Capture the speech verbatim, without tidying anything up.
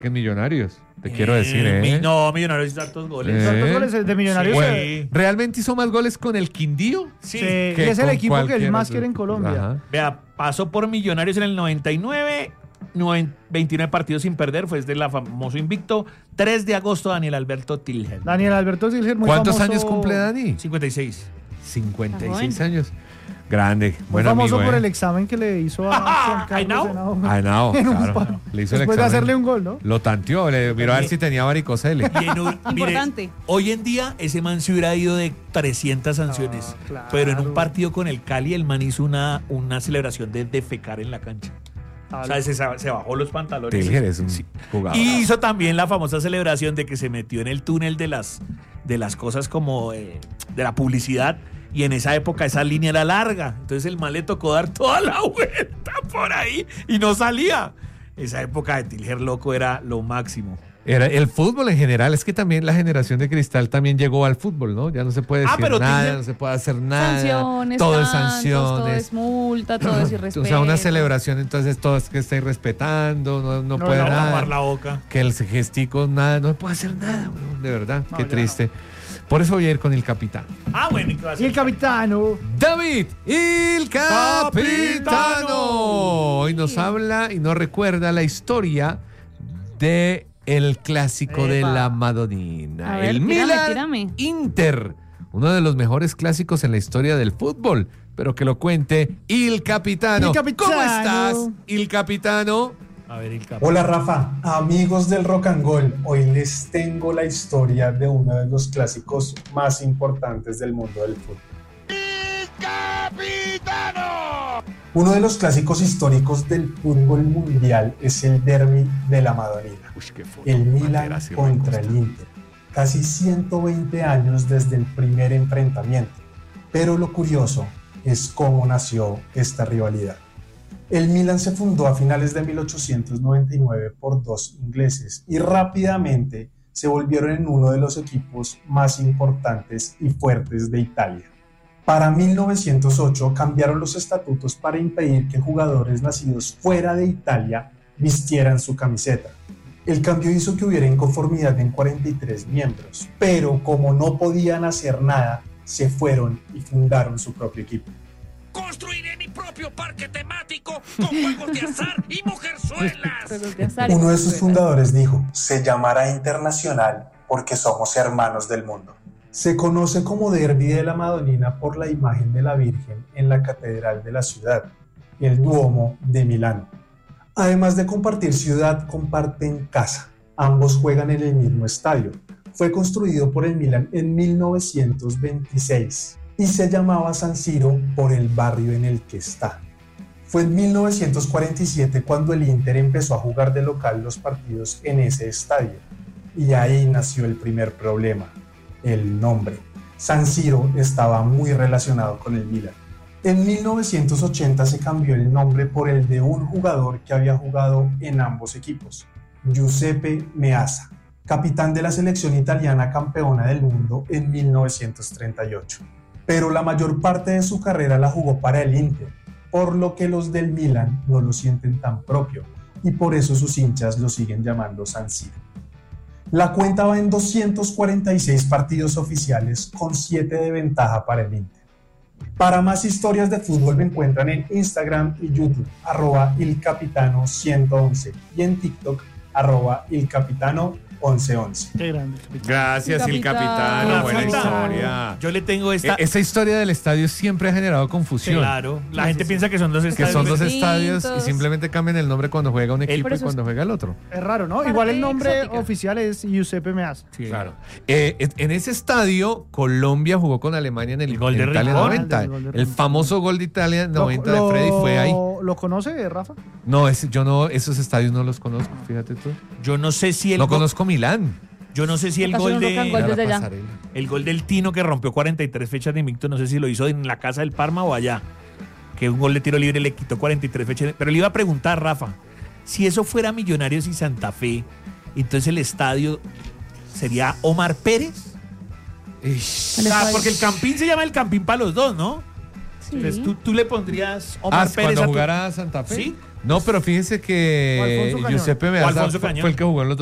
que en Millonarios. Te eh, quiero decir, ¿eh? Mi, no, Millonarios hizo hartos goles. Eh, ¿Hartos goles de Millonarios? Sí. Bueno, ¿realmente hizo más goles con el Quindío? Sí. sí. Es el equipo que el más quiere en Colombia. Ajá. Vea, pasó por Millonarios en el noventa y nueve, veintinueve partidos sin perder, fue desde el famoso invicto. tres de agosto, Daniel Alberto Tilger. Daniel Alberto Tilger, muy ¿Cuántos famoso... años cumple Dani? cincuenta y seis. cincuenta y seis años. Grande. Muy buen famoso amigo, por ¿eh? el examen que le hizo a Juan Carlos Henao. Ah, no, claro. Le hizo el Después examen. de hacerle un gol, ¿no? Lo tanteó, le miró a ver si tenía varicocele. Importante. Mire, hoy en día ese man se hubiera ido de trescientas sanciones. No, claro. Pero en un partido con el Cali, el man hizo una, una celebración de defecar en la cancha. O sea, se, se bajó los pantalones. Tilger es un sí. jugador. Y hizo también la famosa celebración de que se metió en el túnel de las, de las cosas como eh, de la publicidad. Y en esa época esa línea era larga. Entonces el man le tocó dar toda la vuelta por ahí y no salía. Esa época de Tilger loco era lo máximo. Era el fútbol en general, es que también la generación de cristal también llegó al fútbol, ¿no? Ya no se puede decir ah, pero nada, Tilger... no se puede hacer nada. Sanciones, todo tantos, es sanciones. Todo es multa, todo es irrespeto. O sea, una celebración, entonces todo es que está irrespetando, no, no, no puede no, nada. la boca. Que el gestico, nada, no puede hacer nada, bro, de verdad, no, qué triste. No. Por eso voy a ir con el capitán. Ah, bueno, ¿y el capitano? David, el capitano. capitano. Hoy nos habla y nos recuerda la historia de el clásico Epa. de la Madonina. A ver, el tírame, Milan tírame. Inter. Uno de los mejores clásicos en la historia del fútbol. Pero que lo cuente el capitano. El capitano. ¿Cómo estás, el capitano? A ver, el Hola Rafa, amigos del Rock and Gold, hoy les tengo la historia de uno de los clásicos más importantes del mundo del fútbol. ¡El capitano! Uno de los clásicos históricos del fútbol mundial es el derbi de la Madonina, Uy, el Milan contra el Inter, casi ciento veinte años desde el primer enfrentamiento, pero lo curioso es cómo nació esta rivalidad. El Milan se fundó a finales de mil ochocientos noventa y nueve por dos ingleses y rápidamente se volvieron en uno de los equipos más importantes y fuertes de Italia. Para mil novecientos ocho cambiaron los estatutos para impedir que jugadores nacidos fuera de Italia vistieran su camiseta. El cambio hizo que hubiera inconformidad en cuarenta y tres miembros, pero como no podían hacer nada, se fueron y fundaron su propio equipo. Construiré mi propio parque temático con juegos de azar y mujerzuelas. Uno de sus fundadores dijo, se llamará Internacional porque somos hermanos del mundo. Se conoce como Derbi de la Madonina por la imagen de la Virgen en la catedral de la ciudad, el Duomo de Milán. Además de compartir ciudad, comparten casa. Ambos juegan en el mismo estadio. Fue construido por el Milan en mil novecientos veintiséis. Y se llamaba San Siro por el barrio en el que está. Fue en mil novecientos cuarenta y siete cuando el Inter empezó a jugar de local los partidos en ese estadio. Y ahí nació el primer problema, el nombre. San Siro estaba muy relacionado con el Milan. En mil novecientos ochenta se cambió el nombre por el de un jugador que había jugado en ambos equipos, Giuseppe Meazza, capitán de la selección italiana campeona del mundo en mil novecientos treinta y ocho. Pero la mayor parte de su carrera la jugó para el Inter, por lo que los del Milan no lo sienten tan propio y por eso sus hinchas lo siguen llamando San Siro. La cuenta va en doscientos cuarenta y seis partidos oficiales con siete de ventaja para el Inter. Para más historias de fútbol me encuentran en Instagram y YouTube, arroba ilcapitano ciento once y en TikTok, arroba ilcapitano once once. Qué grande. Gracias, el capitano. No, buena no, historia. Yo le tengo esta. E- esa historia del estadio siempre ha generado confusión. Claro. La sí, gente sí, piensa sí. que son dos estadios. Que son dos distintos. estadios y simplemente cambian el nombre cuando juega un equipo y cuando juega el otro. Es raro, ¿no? Parte Igual el nombre exótica. oficial es Giuseppe Meazza. Sí, Claro. Eh, en ese estadio, Colombia jugó con Alemania en el, El gol de en Italia Rincón. noventa. El gol de El Rincón. famoso gol de Italia noventa Lo- de Freddy fue ahí. ¿Lo conoce, Rafa? No, ese, yo no, esos estadios no los conozco, fíjate tú. Yo no sé si el No go- conozco Milán. Yo no sé si el Acá gol solo de tocan gol Era la desde allá. pasarela. el gol del Tino que rompió cuarenta y tres fechas de invicto, no sé si lo hizo en la casa del Parma o allá. Que un gol de tiro libre le quitó cuarenta y tres fechas. Pero le iba a preguntar, Rafa, si eso fuera Millonarios y Santa Fe, entonces el estadio sería Omar Pérez. Ish. O sea, porque el Campín se llama el Campín para los dos, ¿no? Sí. Entonces tú, tú le pondrías Omar Ah, Pérez cuando a tu- jugara Santa Fe. Sí, No, pero fíjense O que Alfonso Cañón. Giuseppe O Meazza Alfonso fue, Cañón. fue el que jugó en los